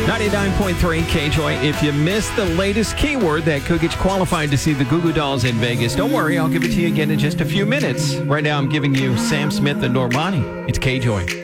99.3 KJOY. If you missed the latest keyword that could get you qualified to see the Goo Goo Dolls in Vegas, don't worry, I'll give it to you again in just a few minutes. Right now, I'm giving you Sam Smith and Normani. It's KJOY.